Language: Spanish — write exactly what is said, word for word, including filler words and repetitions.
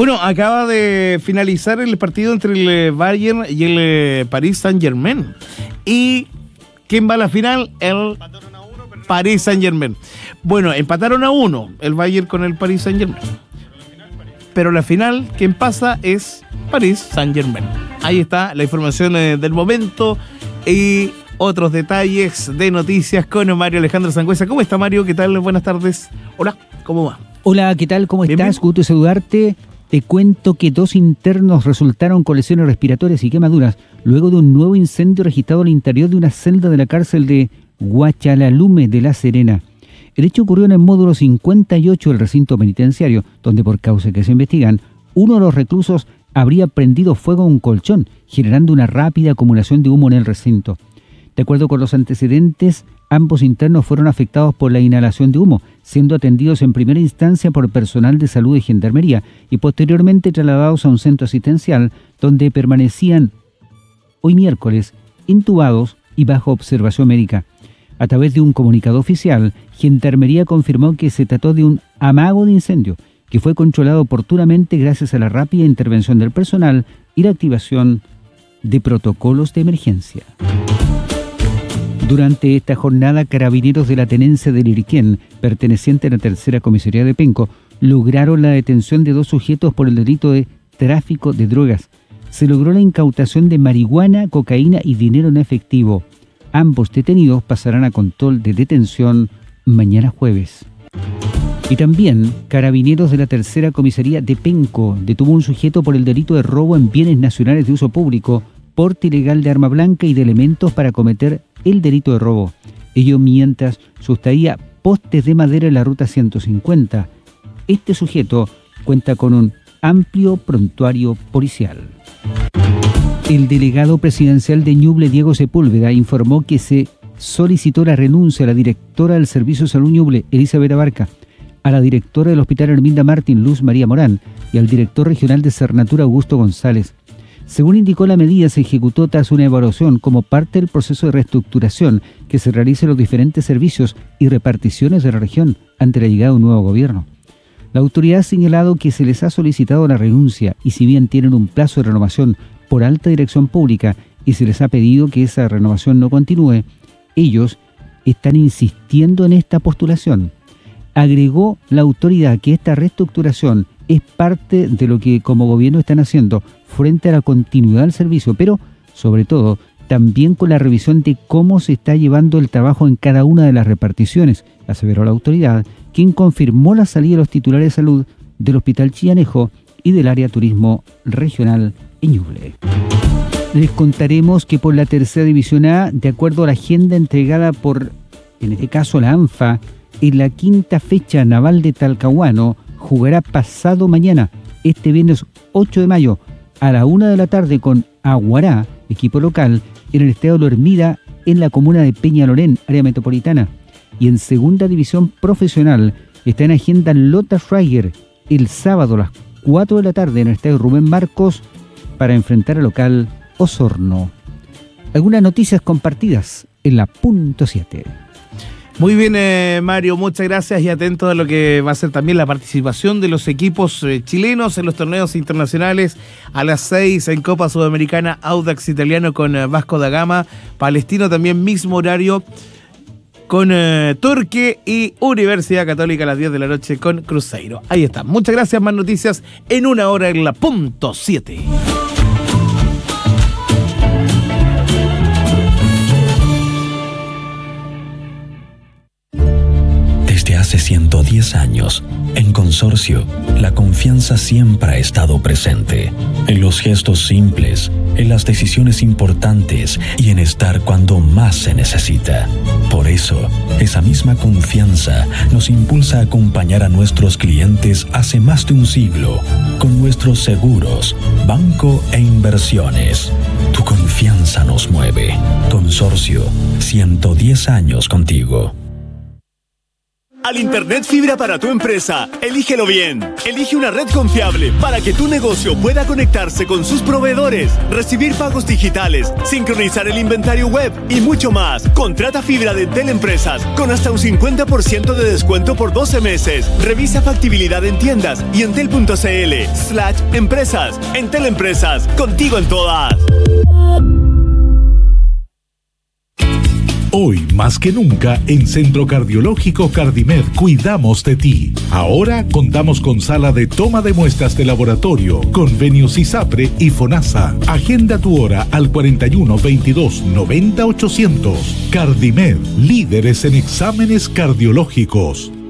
Bueno, acaba de finalizar el partido entre el Bayern y el Paris Saint-Germain. ¿Y quién va a la final? El Paris Saint-Germain. Bueno, empataron a uno el Bayern con el Paris Saint-Germain. Pero la final, quien pasa es Paris Saint-Germain. Ahí está la información eh, del momento y otros detalles de noticias con Mario Alejandro Sangüesa. ¿Cómo está, Mario? ¿Qué tal? Buenas tardes. Hola, ¿cómo va? Hola, ¿qué tal? ¿Cómo Bien, estás? bien. Gusto saludarte. Te cuento que dos internos resultaron con lesiones respiratorias y quemaduras luego de un nuevo incendio registrado al interior de una celda de la cárcel de Guachalalume de La Serena. El hecho ocurrió en el módulo cincuenta y ocho del recinto penitenciario, donde por causas que se investigan, uno de los reclusos habría prendido fuego a un colchón, generando una rápida acumulación de humo en el recinto. De acuerdo con los antecedentes, ambos internos fueron afectados por la inhalación de humo, siendo atendidos en primera instancia por personal de salud y gendarmería y posteriormente trasladados a un centro asistencial donde permanecían hoy miércoles intubados y bajo observación médica. A través de un comunicado oficial, Gendarmería confirmó que se trató de un amago de incendio que fue controlado oportunamente gracias a la rápida intervención del personal y la activación de protocolos de emergencia. Durante esta jornada, carabineros de la tenencia de Liriquén, perteneciente a la tercera comisaría de Penco, lograron la detención de dos sujetos por el delito de tráfico de drogas. Se logró la incautación de marihuana, cocaína y dinero en efectivo. Ambos detenidos pasarán a control de detención mañana jueves. Y también, carabineros de la tercera comisaría de Penco detuvo un sujeto por el delito de robo en bienes nacionales de uso público, porte ilegal de arma blanca y de elementos para cometer el delito de robo. Ello mientras sustraía postes de madera en la ruta ciento cincuenta. Este sujeto cuenta con un amplio prontuario policial. El delegado presidencial de Ñuble, Diego Sepúlveda, informó que se solicitó la renuncia a la directora del Servicio de Salud Ñuble, Elizabeth Abarca, a la directora del Hospital Herminda Martín, Luz María Morán, y al director regional de Cernatura, Augusto González. Según indicó, la medida se ejecutó tras una evaluación como parte del proceso de reestructuración que se realiza en los diferentes servicios y reparticiones de la región ante la llegada de un nuevo gobierno. La autoridad ha señalado que se les ha solicitado la renuncia y si bien tienen un plazo de renovación por alta dirección pública y se les ha pedido que esa renovación no continúe, ellos están insistiendo en esta postulación. Agregó la autoridad que esta reestructuración es parte de lo que como gobierno están haciendo frente a la continuidad del servicio, pero sobre todo también con la revisión de cómo se está llevando el trabajo en cada una de las reparticiones, aseveró la autoridad, quien confirmó la salida de los titulares de salud del Hospital Chillanejo y del área turismo regional en Ñuble. Les contaremos que por la tercera división A, de acuerdo a la agenda entregada por, en este caso, la ANFA, en la quinta fecha naval de Talcahuano, jugará pasado mañana, este viernes ocho de mayo, a la una de la tarde con Aguará, equipo local, en el estadio Lo Hermida, en la comuna de Peñalolén, área metropolitana. Y en segunda división profesional, está en agenda Lota Schreier, el sábado a las cuatro de la tarde en el estadio Rubén Marcos, para enfrentar al local Osorno. Algunas noticias compartidas en la punto siete. Muy bien, eh, Mario, muchas gracias y atento a lo que va a ser también la participación de los equipos eh, chilenos en los torneos internacionales. A las seis en Copa Sudamericana, Audax Italiano con eh, Vasco da Gama, Palestino también mismo horario con eh, Torque y Universidad Católica a las diez de la noche con Cruzeiro. Ahí está, muchas gracias, más noticias en una hora en la punto siete. Desde hace ciento diez años, en Consorcio, la confianza siempre ha estado presente. En los gestos simples, en las decisiones importantes y en estar cuando más se necesita. Por eso, esa misma confianza nos impulsa a acompañar a nuestros clientes hace más de un siglo con nuestros seguros, banco e inversiones. Tu confianza nos mueve. Consorcio, ciento diez años contigo. al Internet fibra para tu empresa. Elígelo bien. Elige una red confiable para que tu negocio pueda conectarse con sus proveedores, recibir pagos digitales, sincronizar el inventario web y mucho más. Contrata fibra de Entel Empresas con hasta un cincuenta por ciento de descuento por doce meses. Revisa factibilidad en tiendas y entel.cl slash empresas. Entel Empresas, contigo en todas. Hoy, más que nunca, en Centro Cardiológico Cardimed cuidamos de ti. Ahora contamos con sala de toma de muestras de laboratorio, convenios ISAPRE y FONASA. Agenda tu hora al cuarenta y uno, veintidós, noventa, ochocientos. Cardimed, líderes en exámenes cardiológicos.